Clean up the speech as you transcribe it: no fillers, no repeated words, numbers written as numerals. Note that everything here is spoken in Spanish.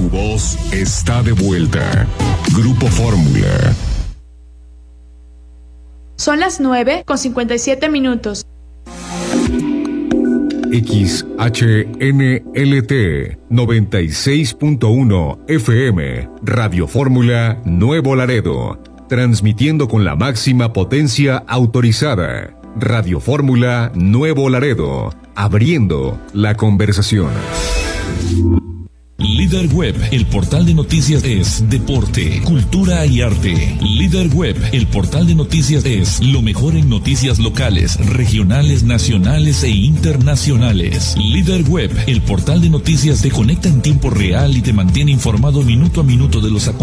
Tu voz está de vuelta. Grupo Fórmula. Son las 9:57. XHNLT 96.1 FM, Radio Fórmula Nuevo Laredo, transmitiendo con la máxima potencia autorizada. Radio Fórmula Nuevo Laredo, abriendo la conversación. Líder Web, el portal de noticias es deporte, cultura y arte. Líder Web, el portal de noticias es lo mejor en noticias locales, regionales, nacionales e internacionales. Líder Web, el portal de noticias te conecta en tiempo real y te mantiene informado minuto a minuto de los acontecimientos